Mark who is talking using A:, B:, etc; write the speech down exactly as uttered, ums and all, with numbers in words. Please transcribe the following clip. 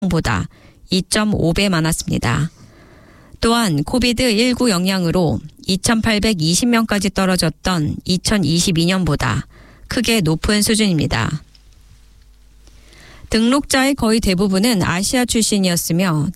A: 보다 이 점 오 배 많았습니다. 또한 코비드 십구 영향으로 이천팔백이십 명까지 떨어졌던 이천이십이 년보다 크게 높은 수준입니다. 등록자의 거의 대부분은 아시아 출신이었으며